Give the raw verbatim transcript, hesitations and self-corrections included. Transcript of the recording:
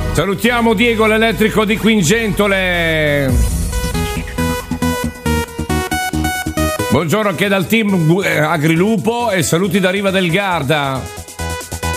Salutiamo Diego l'elettrico di Quingentole. Buongiorno anche dal team Agrilupo e saluti da Riva del Garda.